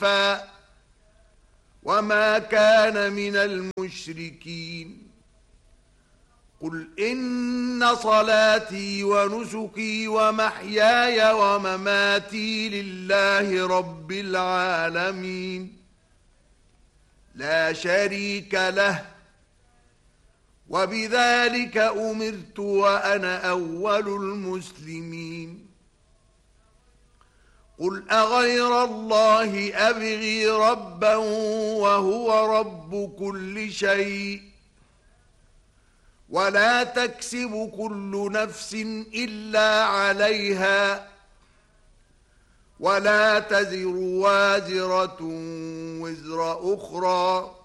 حنيفا وما كان من المشركين قل إن صلاتي ونسكي ومحياي ومماتي لله رب العالمين لا شريك له وبذلك أمرت وأنا أول المسلمين قل أغير الله أبغي ربا وهو رب كل شيء ولا تكسب كل نفس إلا عليها ولا تزر وازرة وزر أخرى